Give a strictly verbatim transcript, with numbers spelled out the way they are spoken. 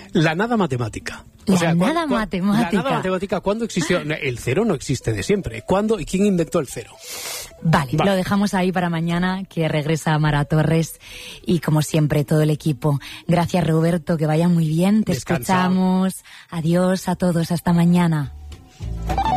La nada matemática. La O sea, nada ¿cuándo- matemática. La nada matemática, ¿cuándo existió? El cero no existe de siempre. ¿Cuándo y quién inventó el cero? Vale, Vale. lo dejamos ahí para mañana, que regresa Mara Torres y, como siempre, todo el equipo. Gracias, Roberto, que vaya muy bien. Te Descansa. escuchamos. Adiós a todos, hasta mañana.